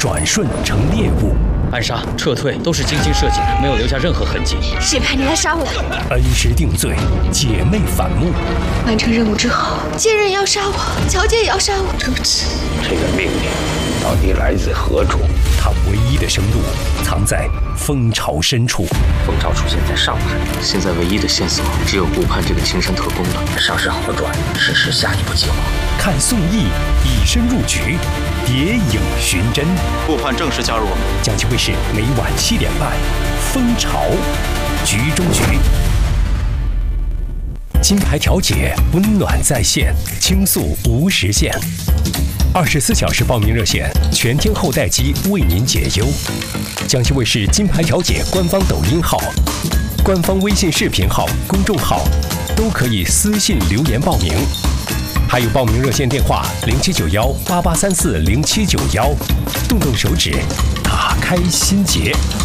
转瞬成猎物。 暗杀、撤退都是精心设计的，没有留下任何痕迹。 谁派你来杀我？ 恩师定罪，姐妹反目。 完成任务之后，贱人也要杀我，乔姐也要杀我。对不起。 这个命令到底来自何处？ 他唯一的生路藏在蜂巢深处。 蜂巢出现在上海， 现在唯一的线索只有顾盼这个青山特工了。 上市好转，实施下一步计划。 看宋轶以身入局，谍影寻真。 顾盼正式加入我们。 江西卫视每晚7点半，《蜂巢》局中局。金牌调解，温暖在线，倾诉无时限。24小时报名热线，全天候待机，为您解忧。江西卫视金牌调解官方抖音号、官方微信视频号、公众号都可以私信留言报名。还有报名热线电话079188340791，动动手指，打开心结。